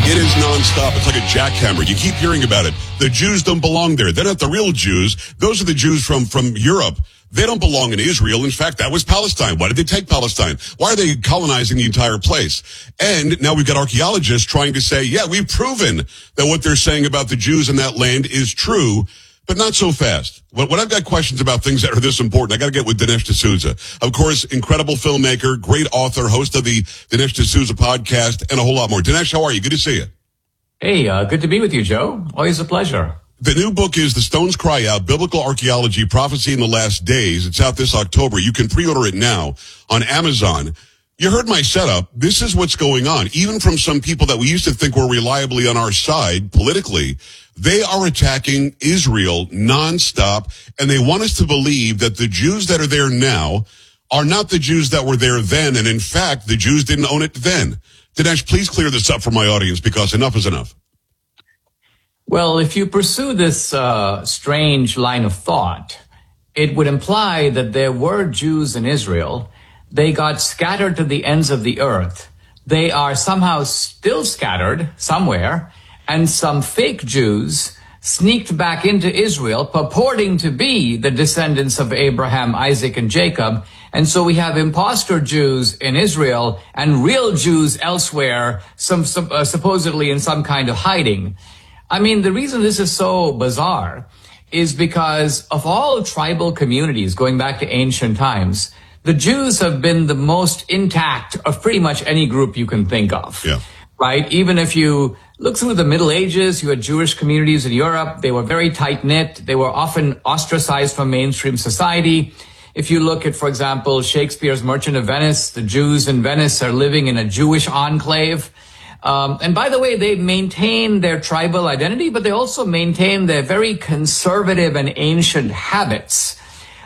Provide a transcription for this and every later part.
It is nonstop. It's like a jackhammer. You keep hearing about it. The Jews don't belong there. They're not the real Jews. Those are the Jews from Europe. They don't belong in Israel. In fact, that was Palestine. Why did they take Palestine? Why are they colonizing the entire place? And now we've got archaeologists trying to say, yeah, we've proven that what they're saying about the Jews in that land is true, but not so fast. When I've got questions about things that are this important, I got to get with Dinesh D'Souza. Of course, incredible filmmaker, great author, host of the Dinesh D'Souza podcast, and a whole lot more. Dinesh, how are you? Good to see you. Hey, good to be with you, Joe. Always a pleasure. The new book is The Stones Cry Out, Biblical Archaeology, Prophecy in the Last Days. It's out this October. You can pre-order it now on Amazon. You heard my setup. This is what's going on. Even from some people that we used to think were reliably on our side politically, they are attacking Israel nonstop, and they want us to believe that the Jews that are there now are not the Jews that were there then, and in fact, the Jews didn't own it then. Dinesh, please clear this up for my audience, because enough is enough. Well, if you pursue this strange line of thought, it would imply that there were Jews in Israel. They got scattered to the ends of the earth. They are somehow still scattered somewhere, and some fake Jews sneaked back into Israel, purporting to be the descendants of Abraham, Isaac, and Jacob. And so we have imposter Jews in Israel and real Jews elsewhere, supposedly in some kind of hiding. I mean, the reason this is so bizarre is because of all tribal communities going back to ancient times, the Jews have been the most intact of pretty much any group you can think of. Yeah. Right? Even if you look through the Middle Ages, you had Jewish communities in Europe. They were very tight-knit. They were often ostracized from mainstream society. If you look at, for example, Shakespeare's Merchant of Venice, the Jews in Venice are living in a Jewish enclave. And by the way, they maintain their tribal identity, but they also maintain their very conservative and ancient habits.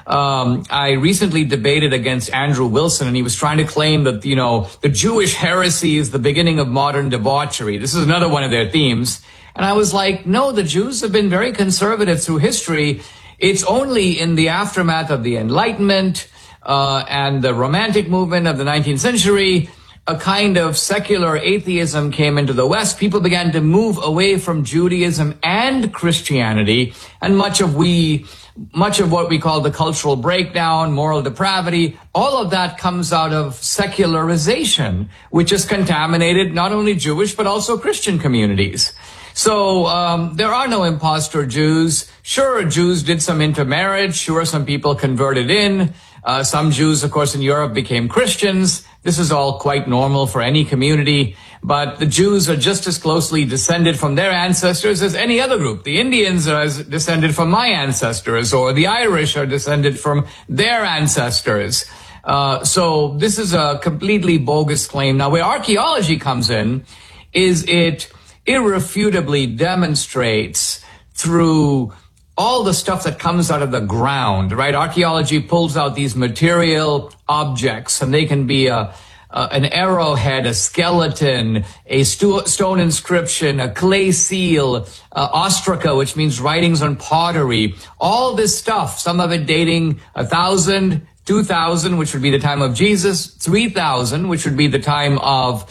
I recently debated against Andrew Wilson, and he was trying to claim that, the Jewish heresy is the beginning of modern debauchery. This is another one of their themes. And I was like, no, the Jews have been very conservative through history. It's only in the aftermath of the Enlightenment and the Romantic movement of the 19th century, a kind of secular atheism came into the West. People began to move away from Judaism and Christianity, and much of what we call the cultural breakdown, moral depravity, all of that comes out of secularization, which has contaminated not only Jewish but also Christian communities. So there are no impostor Jews. Sure, Jews did some intermarriage. Sure, some people converted in. Some Jews, of course, in Europe became Christians. This is all quite normal for any community. But the Jews are just as closely descended from their ancestors as any other group. The Indians are descended from my ancestors, or the Irish are descended from their ancestors. So this is a completely bogus claim. Now, where archaeology comes in is it irrefutably demonstrates through all the stuff that comes out of the ground, right? Archaeology pulls out these material objects, and they can be an arrowhead, a skeleton, a stone inscription, a clay seal, ostraca, which means writings on pottery. All this stuff, some of it dating 1,000, 2,000, which would be the time of Jesus, 3,000, which would be the time of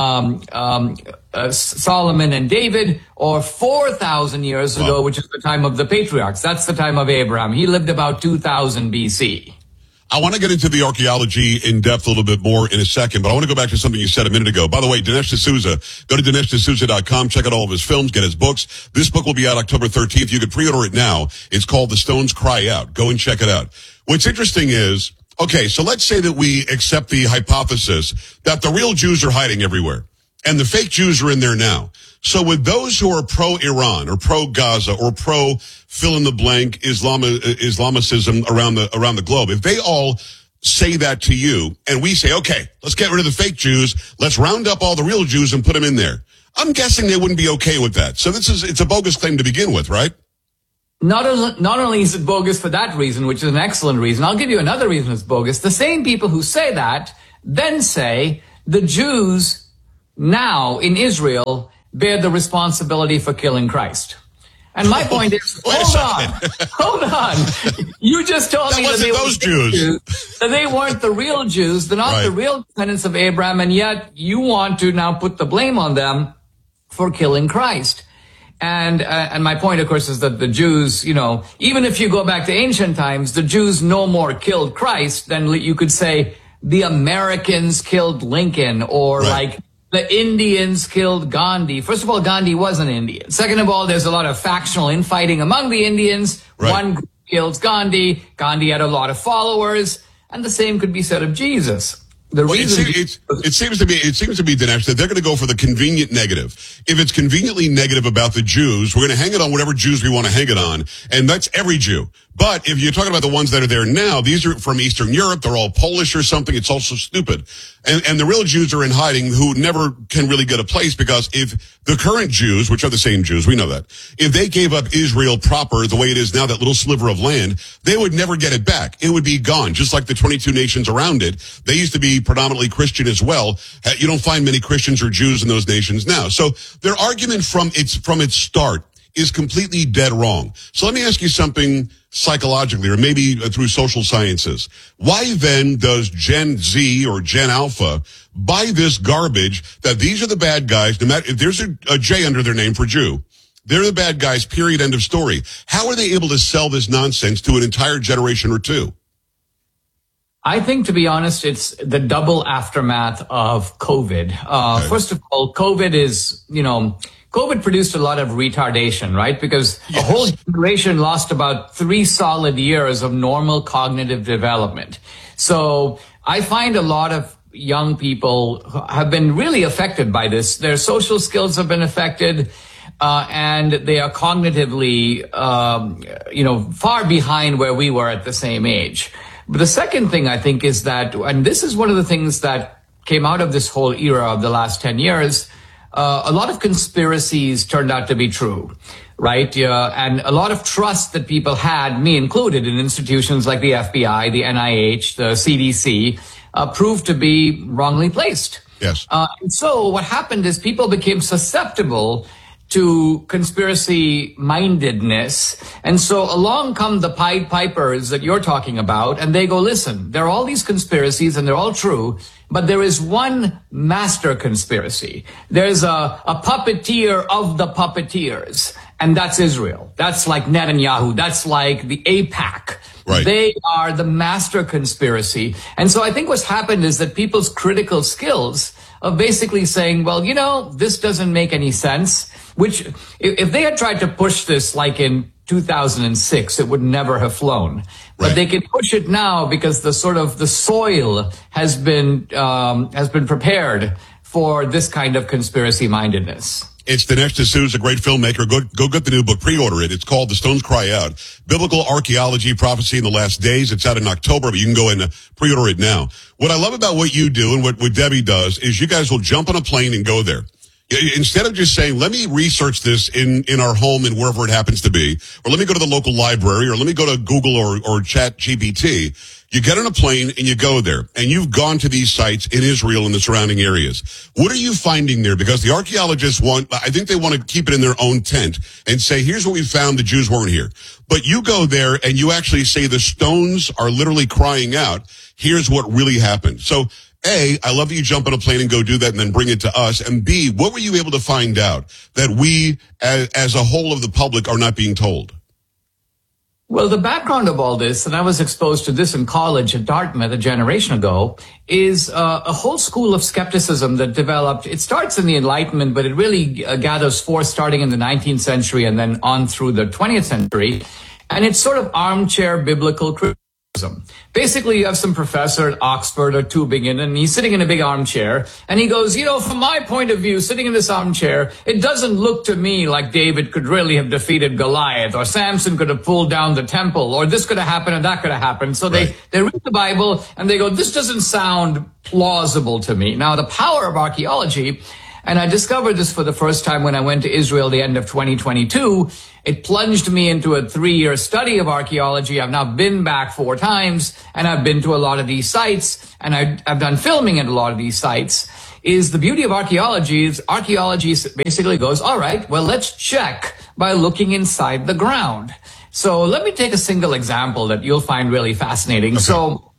Solomon and David, or 4,000 years ago, which is the time of the patriarchs. That's the time of Abraham. He lived about 2000 BC. I want to get into the archaeology in depth a little bit more in a second, but I want to go back to something you said a minute ago. By the way, Dinesh D'Souza, go to DineshD'Souza.com, check out all of his films, get his books. This book will be out October 13th. You can pre-order it now. It's called The Stones Cry Out. Go and check it out. What's interesting is, okay, so let's say that we accept the hypothesis that the real Jews are hiding everywhere, and the fake Jews are in there now. So with those who are pro-Iran or pro-Gaza or pro-fill-in-the-blank Islamicism around the globe, if they all say that to you, and we say, okay, let's get rid of the fake Jews, let's round up all the real Jews and put them in there, I'm guessing they wouldn't be okay with that. So it's a bogus claim to begin with, right? Not only is it bogus for that reason, which is an excellent reason, I'll give you another reason it's bogus. The same people who say that then say the Jews now in Israel bear the responsibility for killing Christ. And my point is, hold on. You just told me that they were those Jews. That they weren't the real Jews. They're not the real descendants of Abraham, and yet you want to now put the blame on them for killing Christ. And my point, of course, is that the Jews, even if you go back to ancient times, the Jews no more killed Christ than you could say the Americans killed Lincoln, or like the Indians killed Gandhi. First of all, Gandhi was an Indian. Second of all, there's a lot of factional infighting among the Indians. One group kills Gandhi. Gandhi had a lot of followers, and the same could be said of Jesus. It seems to be, Dinesh, that they're going to go for the convenient negative. If it's conveniently negative about the Jews, we're going to hang it on whatever Jews we want to hang it on. And that's every Jew. But if you're talking about the ones that are there now, these are from Eastern Europe. They're all Polish or something. It's also stupid. And the real Jews are in hiding who never can really get a place, because if the current Jews, which are the same Jews, we know that, if they gave up Israel proper the way it is now, that little sliver of land, they would never get it back. It would be gone, just like the 22 nations around it. They used to be predominantly Christian as well. You don't find many Christians or Jews in those nations now. So their argument from its start is completely dead wrong. So let me ask you something psychologically, or maybe through social sciences. Why then does Gen Z or Gen Alpha buy this garbage that these are the bad guys, no matter if there's a J under their name for Jew? They're the bad guys, period, end of story. How are they able to sell this nonsense to an entire generation or two? I think, to be honest, it's the double aftermath of COVID. First of all, COVID is, COVID produced a lot of retardation, right? Because a whole generation lost about 3 solid years of normal cognitive development. So I find a lot of young people have been really affected by this. Their social skills have been affected, and they are cognitively, far behind where we were at the same age. But the second thing I think is that, and this is one of the things that came out of this whole era of the last 10 years, a lot of conspiracies turned out to be true, right? And a lot of trust that people had, me included, in institutions like the FBI, the NIH, the CDC, proved to be wrongly placed. Yes. And so what happened is people became susceptible to conspiracy mindedness. And so along come the Pied Pipers that you're talking about, and they go, listen, there are all these conspiracies and they're all true, but there is one master conspiracy. There's a puppeteer of the puppeteers, and that's Israel. That's like Netanyahu. That's like the AIPAC. Right. They are the master conspiracy. And so I think what's happened is that people's critical skills of basically saying, well, this doesn't make any sense, which if they had tried to push this like in 2006, it would never have flown. But they can push it now because the soil has been prepared for this kind of conspiracy mindedness. It's Dinesh D'Souza, a great filmmaker. Go get the new book, pre-order it. It's called The Stones Cry Out, Biblical Archaeology, Prophecy in the Last Days. It's out in October, but you can go and pre-order it now. What I love about what you do and what Debbie does is you guys will jump on a plane and go there. Instead of just saying, let me research this in our home and wherever it happens to be, or let me go to the local library, or let me go to Google or Chat GPT, you get on a plane and you go there, and you've gone to these sites in Israel and the surrounding areas. What are you finding there? Because the archaeologists I think they want to keep it in their own tent and say, here's what we found, the Jews weren't here. But you go there and you actually say the stones are literally crying out, here's what really happened. So, A, I love that you jump on a plane and go do that and then bring it to us. And B, what were you able to find out that we, as a whole of the public, are not being told? Well, the background of all this, and I was exposed to this in college at Dartmouth a generation ago, is a whole school of skepticism that developed. It starts in the Enlightenment, but it really gathers force starting in the 19th century and then on through the 20th century. And it's sort of armchair biblical criticism. Basically, you have some professor at Oxford or Tübingen, and he's sitting in a big armchair, and he goes, from my point of view, sitting in this armchair, it doesn't look to me like David could really have defeated Goliath, or Samson could have pulled down the temple, or this could have happened and that could have happened. So they read the Bible, and they go, this doesn't sound plausible to me. Now, the power of archaeology, and I discovered this for the first time when I went to Israel the end of 2022. It plunged me into a 3-year study of archaeology. I've now been back 4 times, and I've been to a lot of these sites, and I've done filming at a lot of these sites. Is the beauty of archaeology is archaeology basically goes, all right, well, let's check by looking inside the ground. So let me take a single example that you'll find really fascinating. Okay. So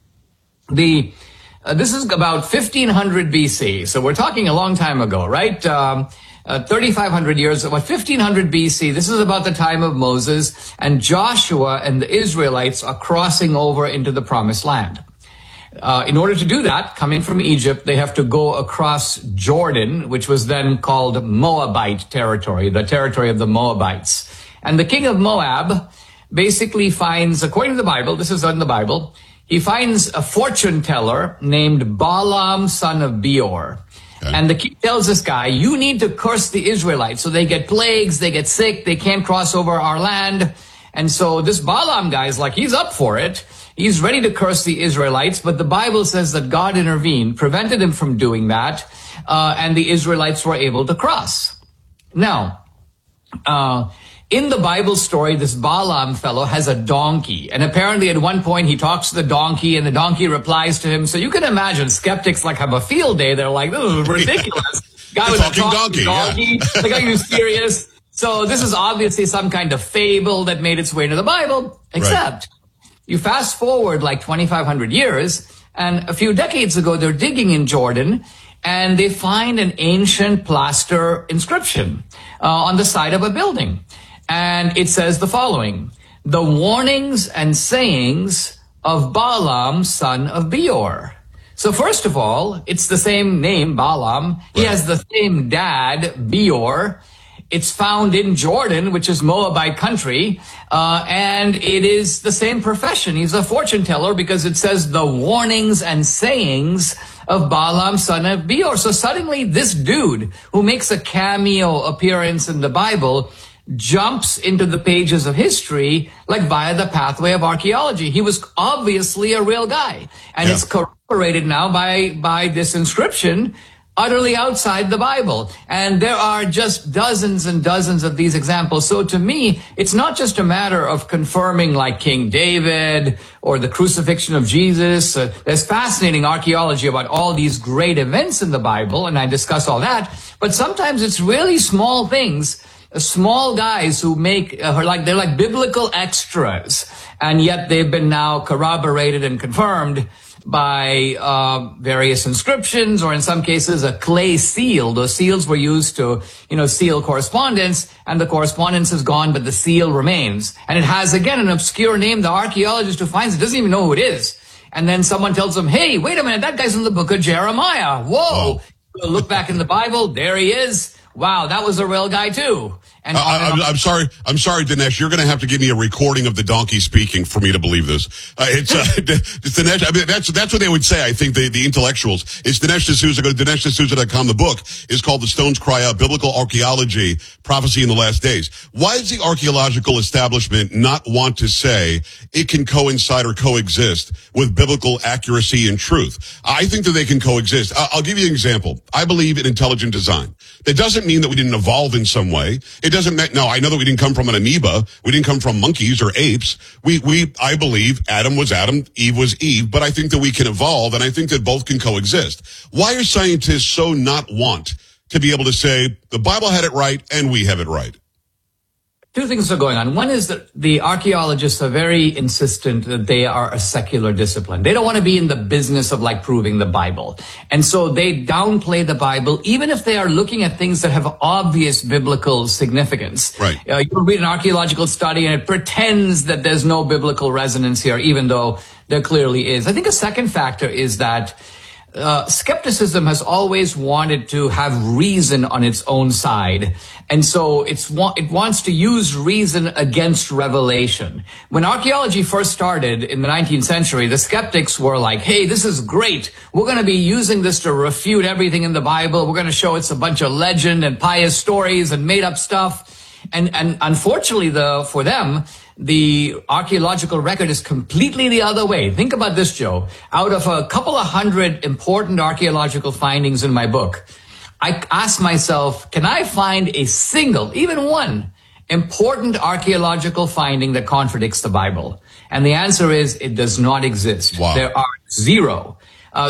this is about 1500 BC. So we're talking a long time ago, right? 3,500 years, about 1500 BC. This is about the time of Moses, and Joshua and the Israelites are crossing over into the promised land. In order to do that, coming from Egypt, they have to go across Jordan, which was then called Moabite territory, the territory of the Moabites. And the king of Moab basically finds, according to the Bible, this is in the Bible, he finds a fortune teller named Balaam, son of Beor. Okay. And the king tells this guy, you need to curse the Israelites. So they get plagues, they get sick, they can't cross over our land. And so this Balaam guy is like, he's up for it. He's ready to curse the Israelites, but the Bible says that God intervened, prevented him from doing that, and the Israelites were able to cross. Now, in the Bible story, this Balaam fellow has a donkey, and apparently at one point he talks to the donkey, and the donkey replies to him. So you can imagine skeptics like have a field day. They're like, this is ridiculous. Guy with a talking donkey. Yeah. Like, are you serious? So this is obviously some kind of fable that made its way into the Bible, except... Right. You fast forward like 2,500 years, and a few decades ago, they're digging in Jordan, and they find an ancient plaster inscription on the side of a building. And it says the following: the warnings and sayings of Balaam, son of Beor. So first of all, it's the same name, Balaam. He has the same dad, Beor. It's found in Jordan, which is Moabite country, and it is the same profession. He's a fortune teller because it says the warnings and sayings of Balaam, son of Beor. So suddenly this dude who makes a cameo appearance in the Bible jumps into the pages of history like via the pathway of archaeology. He was obviously a real guy, and it's corroborated now by this inscription utterly outside the Bible. And there are just dozens and dozens of these examples. So to me, it's not just a matter of confirming like King David or the crucifixion of Jesus. There's fascinating archaeology about all these great events in the Bible, and I discuss all that. But sometimes it's really small things, small guys who make, they're like biblical extras, and yet they've been now corroborated and confirmed by various inscriptions, or in some cases a clay seal. Those seals were used to, seal correspondence, and the correspondence is gone, but the seal remains. And it has, again, an obscure name. The archaeologist who finds it doesn't even know who it is. And then someone tells him, hey, wait a minute, that guy's in the book of Jeremiah. Whoa. Look back in the Bible, there he is. Wow, that was a real guy too. And I'm sorry, Dinesh. You're going to have to give me a recording of the donkey speaking for me to believe this. It's Dinesh. I mean, that's what they would say. I think the intellectuals. It's Dinesh D'Souza. Go to DineshD'Souza.com. The book is called "The Stones Cry Out: Biblical Archaeology, Prophecy in the Last Days." Why does the archaeological establishment not want to say it can coincide or coexist with biblical accuracy and truth? I think that they can coexist. I'll give you an example. I believe in intelligent design. That doesn't mean that we didn't evolve in some way. It doesn't mean, no, I know that we didn't come from an amoeba. We didn't come from monkeys or apes. I believe Adam was Adam, Eve was Eve, but I think that we can evolve, and I think that both can coexist. Why are scientists so not want to be able to say the Bible had it right and we have it right? Two things are going on. One is that the archaeologists are very insistent that they are a secular discipline. They don't want to be in the business of like proving the Bible. And so they downplay the Bible, even if they are looking at things that have obvious biblical significance. Right. You read an archaeological study and it pretends that there's no biblical resonance here, even though there clearly is. I think a second factor is that skepticism has always wanted to have reason on its own side. And so it wants to use reason against revelation. When archaeology first started in the 19th century, the skeptics were like, hey, this is great. We're going to be using this to refute everything in the Bible. We're going to show it's a bunch of legend and pious stories and made up stuff. And unfortunately, for them, the archaeological record is completely the other way. Think about this, Joe. Out of a couple of hundred important archaeological findings in my book, I asked myself, can I find a single, even one, important archaeological finding that contradicts the Bible? And the answer is it does not exist. Wow. There are zero.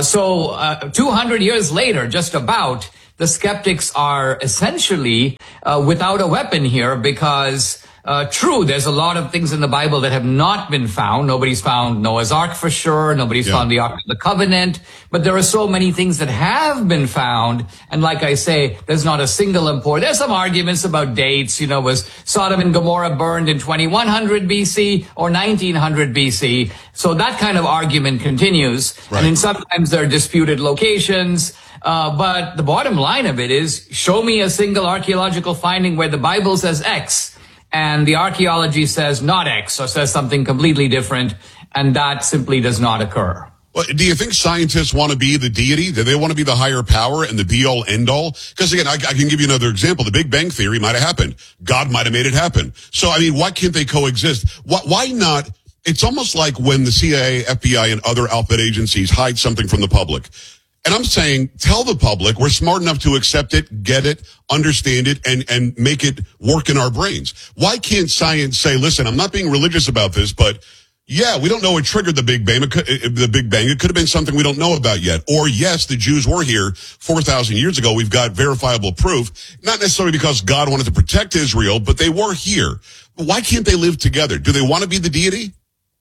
So 200 years later, just about, the skeptics are essentially without a weapon here because True, there's a lot of things in the Bible that have not been found. Nobody's found Noah's Ark for sure. Nobody's found the Ark of the Covenant. But there are so many things that have been found. And like I say, there's not a single important. There's some arguments about dates. Was Sodom and Gomorrah burned in 2100 BC or 1900 BC? So that kind of argument continues. Right. And then sometimes there are disputed locations. But the bottom line of it is, show me a single archaeological finding where the Bible says X and the archaeology says not X or says something completely different, and that simply does not occur. Well, do you think scientists want to be the deity? Do they want to be the higher power and the be-all, end-all? Because again, I can give you another example. The Big Bang Theory might have happened. God might have made it happen. So, why can't they coexist? Why not? It's almost like when the CIA, FBI, and other alphabet agencies hide something from the public. And I'm saying, tell the public we're smart enough to accept it, get it, understand it, and make it work in our brains. Why can't science say, listen, I'm not being religious about this, but yeah, we don't know what triggered the Big Bang. It could have been something we don't know about yet. Or yes, the Jews were here 4,000 years ago. We've got verifiable proof, not necessarily because God wanted to protect Israel, but they were here. Why can't they live together? Do they want to be the deity?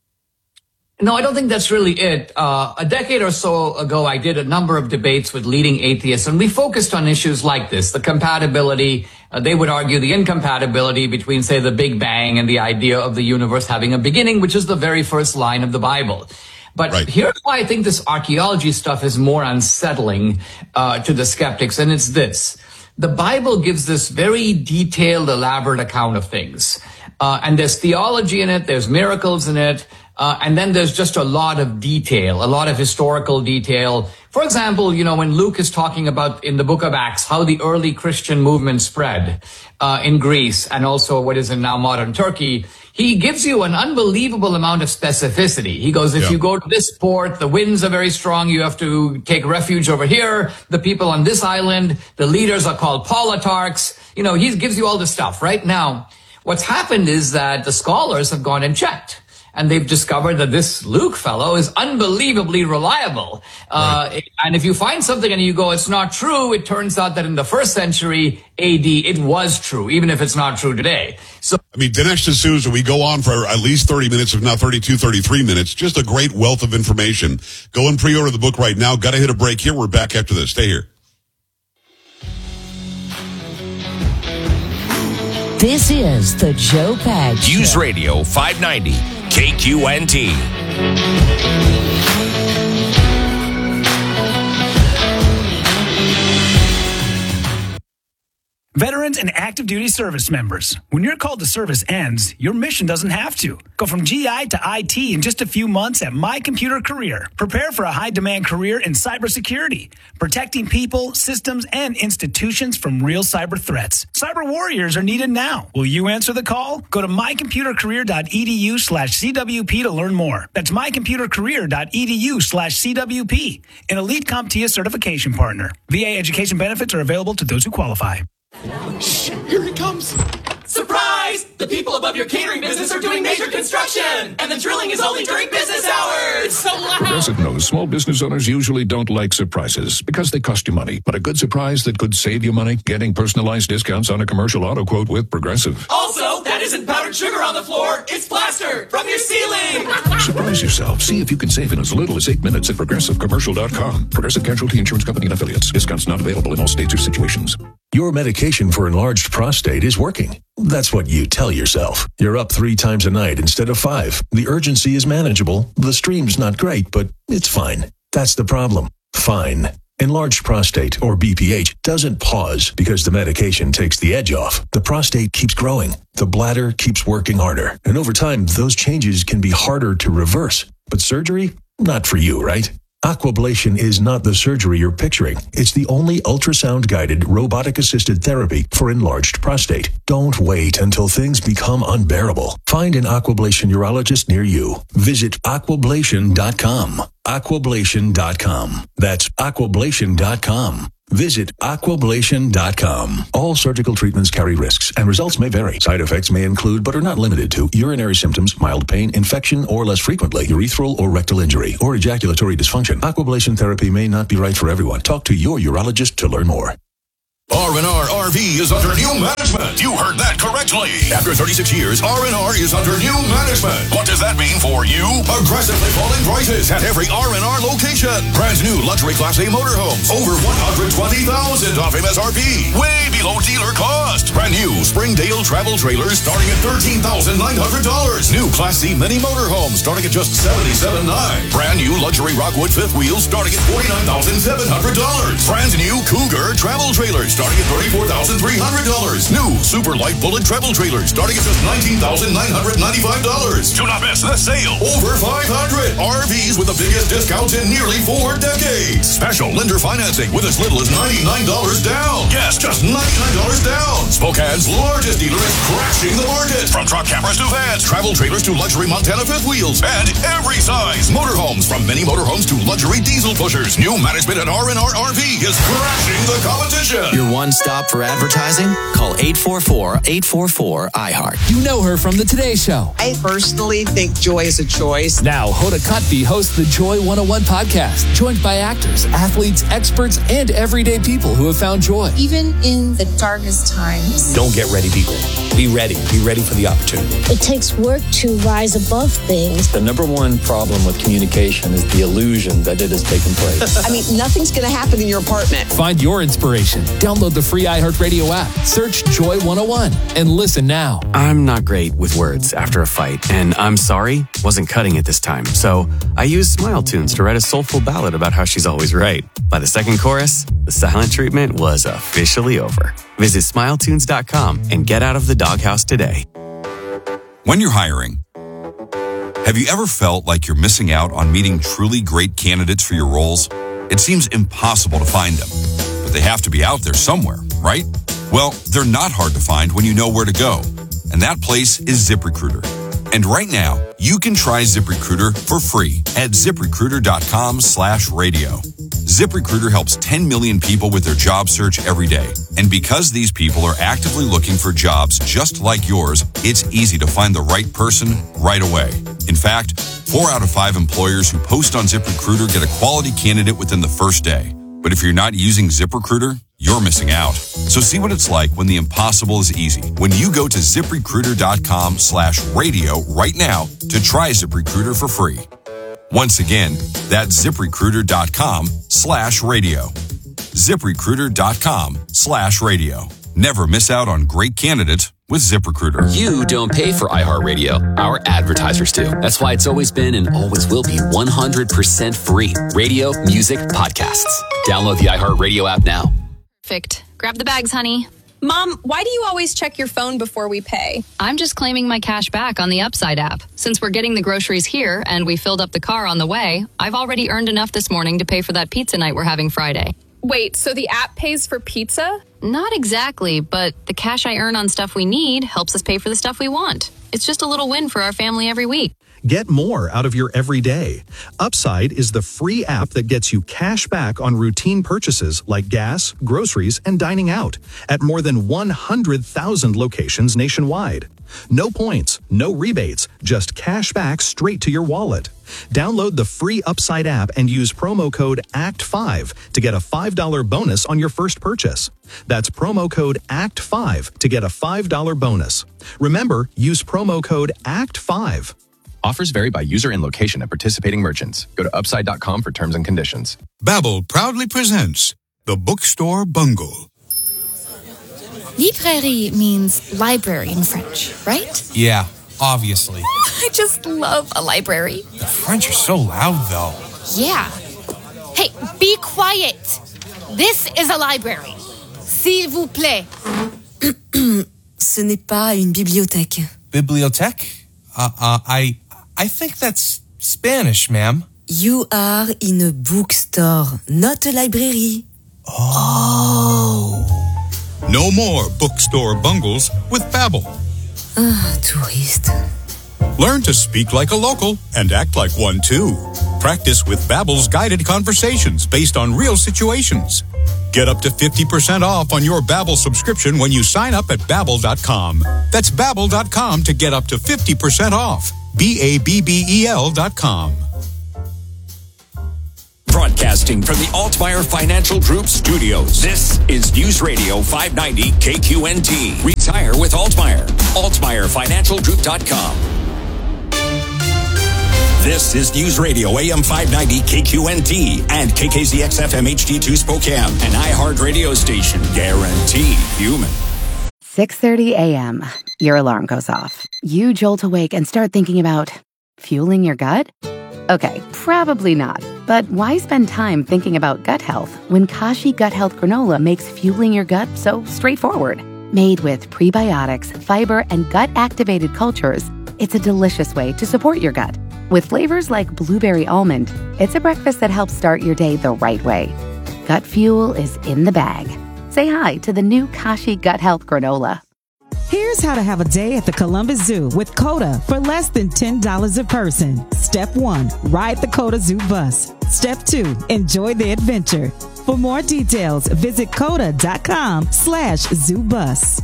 No, I don't think that's really it. A decade or so ago, I did a number of debates with leading atheists, and we focused on issues like this, the compatibility. They would argue the incompatibility between, say, the Big Bang and the idea of the universe having a beginning, which is the very first line of the Bible. But Here's why I think this archaeology stuff is more unsettling to the skeptics, and it's this. The Bible gives this very detailed, elaborate account of things. And there's theology in it, there's miracles in it. And then there's just a lot of detail, a lot of historical detail. For example, when Luke is talking about in the book of Acts, how the early Christian movement spread in Greece and also what is in now modern Turkey, he gives you an unbelievable amount of specificity. He goes, if you go to this port, the winds are very strong. You have to take refuge over here. The people on this island, the leaders are called politarchs. He gives you all this stuff. Right now, what's happened is that the scholars have gone and checked. And they've discovered that this Luke fellow is unbelievably reliable. And if you find something and you go, it's not true, it turns out that in the 1st century AD, it was true, even if it's not true today. So, Dinesh D'Souza, we go on for at least 30 minutes, if not 32, 33 minutes. Just a great wealth of information. Go and pre-order the book right now. Got to hit a break here. We're back after this. Stay here. This is the Joe Pags Show. News Radio 590 KQNT. Veterans and active duty service members, when your call to service ends, your mission doesn't have to. Go from GI to IT in just a few months at My Computer Career. Prepare for a high-demand career in cybersecurity, protecting people, systems, and institutions from real cyber threats. Cyber warriors are needed now. Will you answer the call? Go to mycomputercareer.edu/CWP to learn more. That's mycomputercareer.edu/CWP, an elite CompTIA certification partner. VA education benefits are available to those who qualify. Shh, here he comes. Surprise! The people above your catering business are doing major construction, and the drilling is only during business hours. So loud. Progressive knows small business owners usually don't like surprises because they cost you money. But a good surprise that could save you money, getting personalized discounts on a commercial auto quote with Progressive. Also, that isn't powdered sugar on the floor. It's plaster from your ceiling. Surprise yourself. See if you can save in as little as 8 minutes at ProgressiveCommercial.com. Progressive Casualty Insurance Company and Affiliates. Discounts not available in all states or situations. Your medication for enlarged prostate is working. That's what you tell yourself. You're up 3 times a night instead of 5. The urgency is manageable. The stream's not great, but it's fine. That's the problem. Fine. Enlarged prostate, or BPH, doesn't pause because the medication takes the edge off. The prostate keeps growing. The bladder keeps working harder. And over time, those changes can be harder to reverse. But surgery? Not for you, right? Aquablation is not the surgery you're picturing. It's the only ultrasound-guided, robotic-assisted therapy for enlarged prostate. Don't wait until things become unbearable. Find an Aquablation urologist near you. Visit aquablation.com. Aquablation.com. That's aquablation.com. Visit aquablation.com. All surgical treatments carry risks, and results may vary. Side effects may include, but are not limited to, urinary symptoms, mild pain, infection, or less frequently, urethral or rectal injury, or ejaculatory dysfunction. Aquablation therapy may not be right for everyone. Talk to your urologist to learn more. R&R RV is under new management. You heard that correctly. Seriously! After 36 years, R&R is under new management. What does that mean for you? Aggressively falling prices at every R&R location. Brand new luxury Class A motorhomes. Over $120,000 off MSRP. Way below dealer cost. Brand new Springdale travel trailers starting at $13,900. New Class C mini motorhomes starting at just $77,900. Brand new luxury Rockwood fifth wheels starting at $49,700. Brand new Cougar travel trailers starting at $34,300. New super light bullet travel trailers starting at just $19,995. Do not miss this sale. Over 500 RVs with the biggest discounts in nearly 4 decades. Special lender financing with as little as $99 down. Yes, just $99 down. Spokane's largest dealer is crashing the market. From truck campers to vans, travel trailers to luxury Montana fifth wheels, and every size. Motorhomes, from mini motorhomes to luxury diesel pushers. New management at R&R RV is crashing the competition. Your one stop for advertising? Call 844-844-IHEART. You know her from the Today Show. I personally think Joy is a choice. Now, Hoda Kotb hosts the Joy 101 podcast, joined by actors, athletes, experts, and everyday people who have found joy. Even in the darkest times. Don't get ready, people. Be ready. Be ready for the opportunity. It takes work to rise above things. The number one problem with communication is the illusion that it has taken place. I mean, nothing's going to happen in your apartment. Find your inspiration. Download the free iHeartRadio app. Search Joy 101 and listen now. I'm not great with words after a fight, and I'm sorry wasn't cutting it this time. So I used Smile Tunes to write a soulful ballad about how she's always right. By the second chorus, the silent treatment was officially over. Visit SmileTunes.com and get out of the doghouse today. When you're hiring, have you ever felt like you're missing out on meeting truly great candidates for your roles? It seems impossible to find them, but they have to be out there somewhere, right? Well, they're not hard to find when you know where to go, and that place is ZipRecruiter. And right now, you can try ZipRecruiter for free at ZipRecruiter.com/radio. ZipRecruiter helps 10 million people with their job search every day. And because these people are actively looking for jobs just like yours, it's easy to find the right person right away. In fact, 4 out of 5 employers who post on ZipRecruiter get a quality candidate within the first day. But if you're not using ZipRecruiter, you're missing out. So see what it's like when the impossible is easy. When you go to ZipRecruiter.com/radio right now to try ZipRecruiter for free. Once again, that's ZipRecruiter.com/radio. ZipRecruiter.com/radio. Never miss out on great candidates with ZipRecruiter. You don't pay for iHeartRadio. Our advertisers do. That's why it's always been and always will be 100% free. Radio, music, podcasts. Download the iHeartRadio app now. Perfect. Grab the bags, honey. Mom, why do you always check your phone before we pay? I'm just claiming my cash back on the Upside app. Since we're getting the groceries here and we filled up the car on the way, I've already earned enough this morning to pay for that pizza night we're having Friday. Wait, so the app pays for pizza? Not exactly, but the cash I earn on stuff we need helps us pay for the stuff we want. It's just a little win for our family every week. Get more out of your everyday. Upside is the free app that gets you cash back on routine purchases like gas, groceries, and dining out at more than 100,000 locations nationwide. No points, no rebates, just cash back straight to your wallet. Download the free Upside app and use promo code ACT5 to get a $5 bonus on your first purchase. That's promo code ACT5 to get a $5 bonus. Remember, use promo code ACT5. Offers vary by user and location at participating merchants. Go to upside.com for terms and conditions. Babbel proudly presents The Bookstore Bungle. Librairie means library in French, right? Yeah, obviously. I just love a library. The French are so loud, though. Yeah. Hey, be quiet. This is a library. S'il vous plaît. Ce n'est pas une bibliothèque. Bibliothèque? I think that's Spanish, ma'am. You are in a bookstore, not a library. Oh. No more bookstore bungles with Babbel. Touriste. Learn to speak like a local and act like one too. Practice with Babbel's guided conversations based on real situations. Get up to 50% off on your Babbel subscription when you sign up at Babbel.com. That's Babbel.com to get up to 50% off. Babbel.com. Broadcasting from the Altmaier Financial Group studios. This is News Radio 590 KQNT. Retire with Altmaier. AltmeyerFinancialGroup.com. This is News Radio AM 590 KQNT and KKZX-FM HD2 Spokane, an iHeart radio station guaranteed human. 6:30 a.m. Your alarm goes off. You jolt awake and start thinking about fueling your gut? Okay, probably not. But why spend time thinking about gut health when Kashi Gut Health Granola makes fueling your gut so straightforward? Made with prebiotics, fiber, and gut-activated cultures, it's a delicious way to support your gut. With flavors like blueberry almond, it's a breakfast that helps start your day the right way. Gut fuel is in the bag. Say hi to the new Kashi Gut Health Granola. Here's how to have a day at the Columbus Zoo with COTA for less than $10 a person. Step 1, ride the COTA Zoo bus. Step 2, enjoy the adventure. For more details, visit COTA.com/zoobus.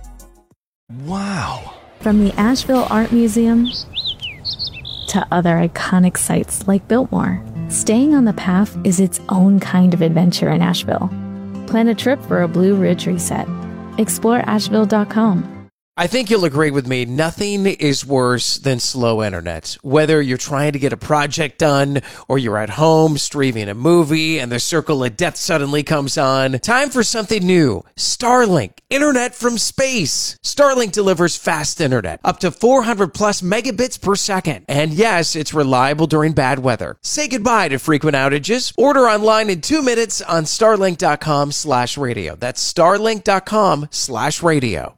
Wow. From the Asheville Art Museum to other iconic sites like Biltmore, staying on the path is its own kind of adventure in Asheville. Plan a trip for a Blue Ridge reset. Explore Asheville.com. I think you'll agree with me, nothing is worse than slow internet. Whether you're trying to get a project done or you're at home streaming a movie and the circle of death suddenly comes on, time for something new. Starlink, internet from space. Starlink delivers fast internet, up to 400 plus megabits per second. And yes, it's reliable during bad weather. Say goodbye to frequent outages. Order online in 2 minutes on starlink.com/radio. That's starlink.com/radio.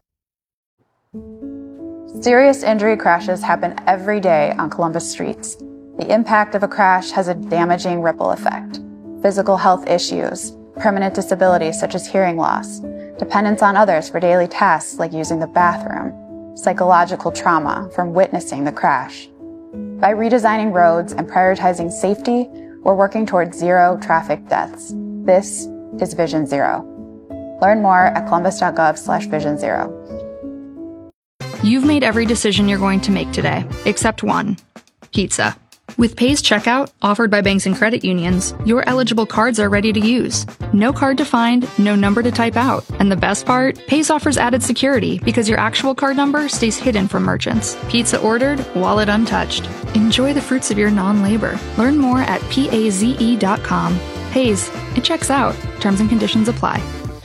Serious injury crashes happen every day on Columbus streets. The impact of a crash has a damaging ripple effect. Physical health issues, permanent disabilities such as hearing loss, dependence on others for daily tasks like using the bathroom, psychological trauma from witnessing the crash. By redesigning roads and prioritizing safety, we're working towards zero traffic deaths. This is Vision Zero. Learn more at columbus.gov/Vision Zero. You've made every decision you're going to make today, except one: pizza. With Pay's checkout, offered by banks and credit unions, your eligible cards are ready to use. No card to find, no number to type out. And the best part? Pay's offers added security because your actual card number stays hidden from merchants. Pizza ordered, wallet untouched. Enjoy the fruits of your non-labor. Learn more at PAZE.com. Pay's, it checks out. Terms and conditions apply.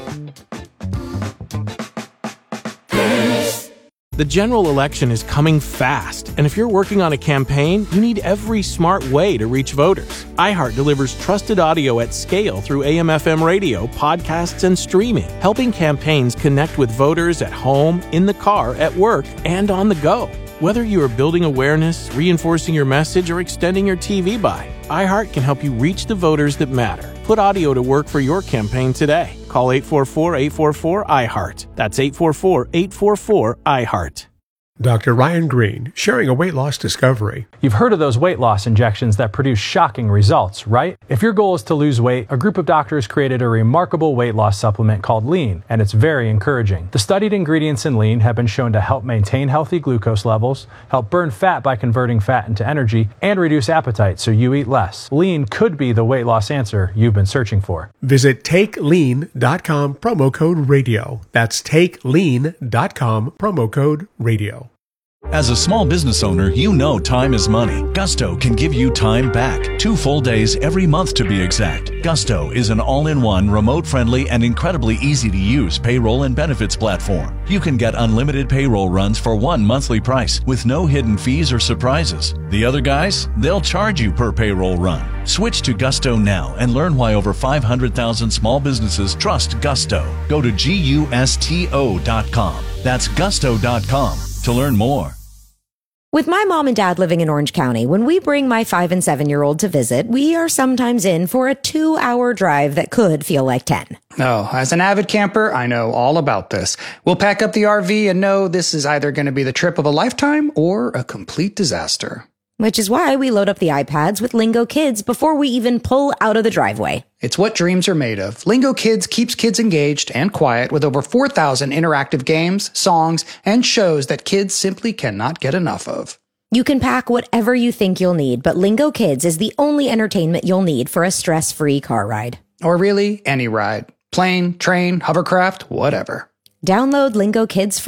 The general election is coming fast, and if you're working on a campaign, you need every smart way to reach voters. iHeart delivers trusted audio at scale through AM/FM radio, podcasts, and streaming, helping campaigns connect with voters at home, in the car, at work, and on the go. Whether you are building awareness, reinforcing your message, or extending your TV buy, iHeart can help you reach the voters that matter. Put audio to work for your campaign today. Call 844-844-iHeart. That's 844-844-iHeart. Dr. Ryan Green, sharing a weight loss discovery. You've heard of those weight loss injections that produce shocking results, right? If your goal is to lose weight, a group of doctors created a remarkable weight loss supplement called Lean, and it's very encouraging. The studied ingredients in Lean have been shown to help maintain healthy glucose levels, help burn fat by converting fat into energy, and reduce appetite so you eat less. Lean could be the weight loss answer you've been searching for. Visit TakeLean.com, promo code radio. That's TakeLean.com, promo code radio. As a small business owner, you know time is money. Gusto can give you time back. 2 full days every month to be exact. Gusto is an all-in-one, remote-friendly, and incredibly easy-to-use payroll and benefits platform. You can get unlimited payroll runs for one monthly price with no hidden fees or surprises. The other guys, they'll charge you per payroll run. Switch to Gusto now and learn why over 500,000 small businesses trust Gusto. Go to GUSTO.com. That's Gusto.com to learn more. With my mom and dad living in Orange County, when we bring my 5- and 7-year-old to visit, we are sometimes in for a 2-hour drive that could feel like 10. Oh, as an avid camper, I know all about this. We'll pack up the RV and know this is either going to be the trip of a lifetime or a complete disaster. Which is why we load up the iPads with Lingo Kids before we even pull out of the driveway. It's what dreams are made of. Lingo Kids keeps kids engaged and quiet with over 4,000 interactive games, songs, and shows that kids simply cannot get enough of. You can pack whatever you think you'll need, but Lingo Kids is the only entertainment you'll need for a stress-free car ride. Or really, any ride. Plane, train, hovercraft, whatever. Download Lingo Kids for